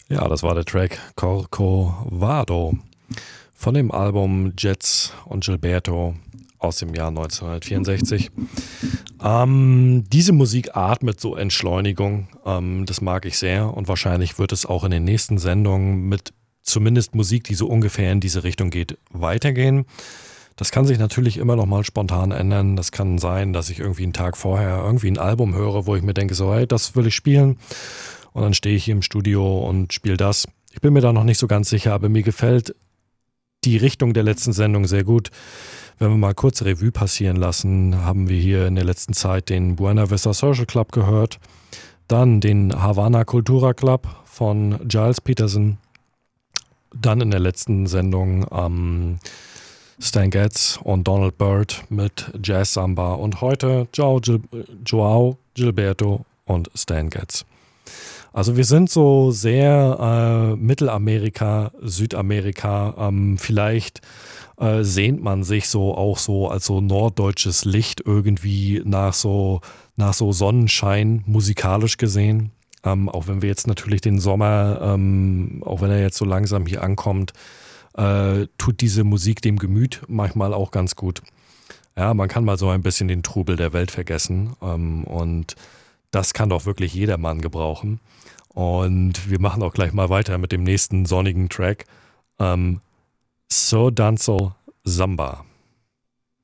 Ja, das war der Track Corcovado von dem Album Jets und Gilberto aus dem Jahr 1964. Diese Musik atmet so Entschleunigung, das mag ich sehr und wahrscheinlich wird es auch in den nächsten Sendungen mit zumindest Musik, die so ungefähr in diese Richtung geht, weitergehen. Das kann sich natürlich immer noch mal spontan ändern. Das kann sein, dass ich irgendwie einen Tag vorher irgendwie ein Album höre, wo ich mir denke, so, hey, das will ich spielen. Und dann stehe ich hier im Studio und spiele das. Ich bin mir da noch nicht so ganz sicher, aber mir gefällt die Richtung der letzten Sendung sehr gut. Wenn wir mal kurz Revue passieren lassen, haben wir hier in der letzten Zeit den Buena Vista Social Club gehört, dann den Havana Cultura Club von Giles Peterson, dann in der letzten Sendung Stan Getz und Donald Byrd mit Jazz Samba und heute Joao Gilberto und Stan Getz. Also wir sind so sehr Mittelamerika, Südamerika, vielleicht sehnt man sich so auch so als so norddeutsches Licht irgendwie nach so Sonnenschein musikalisch gesehen. Auch wenn wir jetzt natürlich den Sommer, auch wenn er jetzt so langsam hier ankommt, tut diese Musik dem Gemüt manchmal auch ganz gut. Ja, man kann mal so ein bisschen den Trubel der Welt vergessen und das kann doch wirklich jedermann gebrauchen. Und wir machen auch gleich mal weiter mit dem nächsten sonnigen Track. So Danzo Samba.